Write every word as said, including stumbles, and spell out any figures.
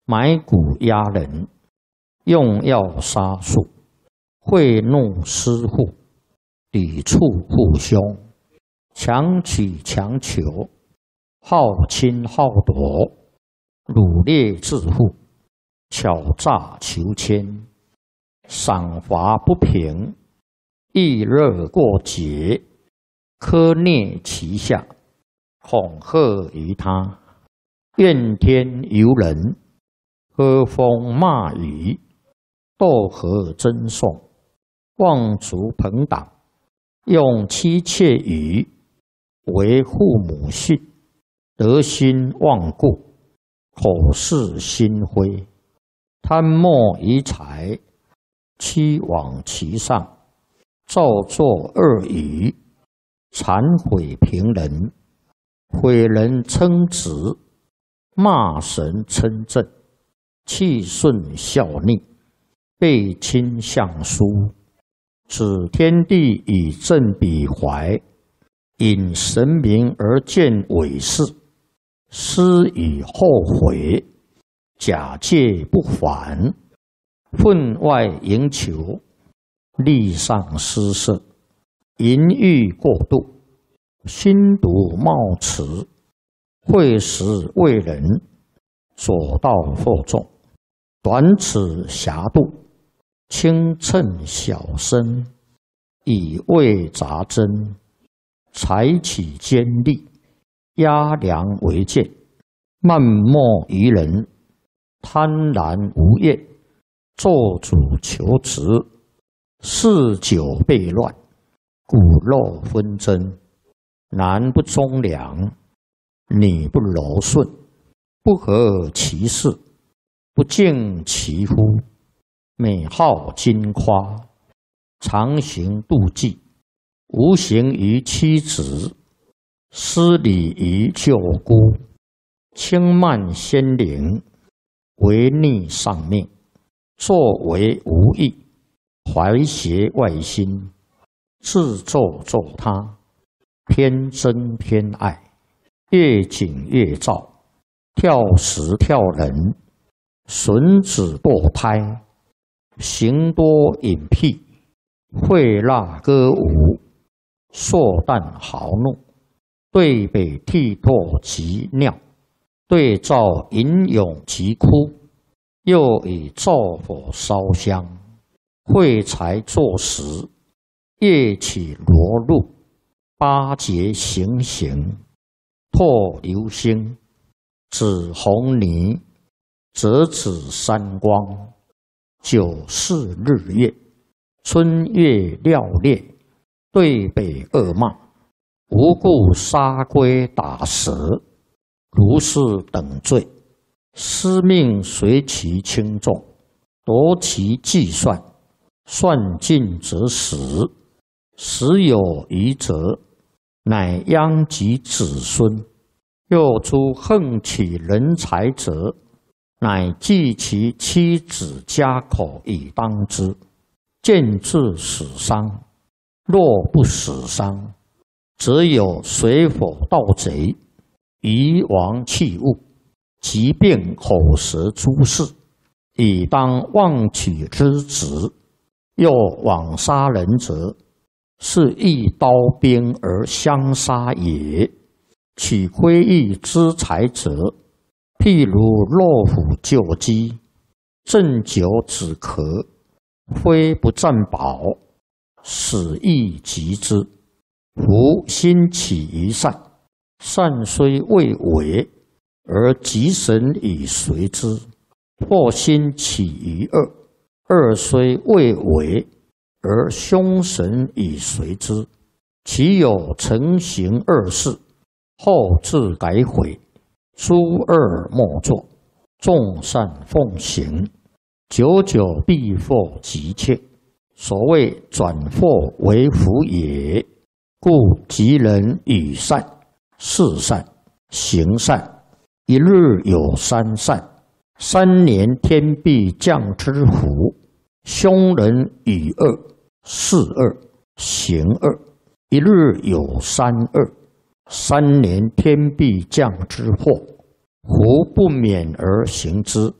埋骨压人，用药杀术，贿赂私户，抵触父兄，强取强求，好侵好夺，掳掠致富，巧诈求签，赏罚不平，易热过节，苛虐其下，恐吓于他，怨天尤人，喝风骂雨，斗和争讼，妄族朋党，用妻妾语，为父母信，德心忘故，口是心非，贪墨遗财，欺罔其上，造作恶语，谄毁平人，毁人称直，骂神称正，气顺效逆，背亲相疏，指天地以正彼怀，引神明而见伪事，思以后悔，假借不还，分外营求，力上失色，淫欲过度，心毒冒迟，会时为人，左道惑众，短尺狭度，轻称小身，以为杂针，采取尖利，压梁为剑，漫莫于人，贪婪无厌，做主求职，嗜酒悖乱，骨肉纷争，男不忠良，女不柔顺，不合其事，不敬其夫，美好矜夸，常行妒忌，无形于妻子，失礼于舅姑，轻慢先灵，违逆上命，作为无益，怀邪外心，自咒咒他，偏憎偏爱，越紧越躁，跳时跳人，损子堕胎，行多隐僻，会蜡歌舞，硕诞豪怒，对北涕唾及尿，对照吟咏及哭，又以灶火烧香，会财作食，夜起罗露，八节行刑，唾流星，指红泥，折指三光，九四日月，春月料烈，对北恶骂，无故杀龟打蛇，如是等罪，司命随其轻重，夺其计算，算尽则死，死有余则，乃殃及子孙。又诸横取人财者，乃计其妻子家口以当之，见至死伤。若不死伤，则有水火盗贼，夷王器物，疾病口舌诸事，以当妄取之职。又枉杀人者，是一刀兵而相杀也。取窥益之财者，譬如落虎救鸡，鸩酒止咳，非不占宝，死亦及之。夫心起于善，善虽未为，而吉神以随之；或心起于恶，恶虽未为，而凶神以随之。其有成行恶事，后自改悔，诸恶莫作，众善奉行，久久必获吉切。所谓转祸为福也。故吉人与善、事善、行善，一日有三善，三年天必降之福。凶人与恶、事恶、行恶，一日有三恶，三年天必降之祸。胡不免而行之，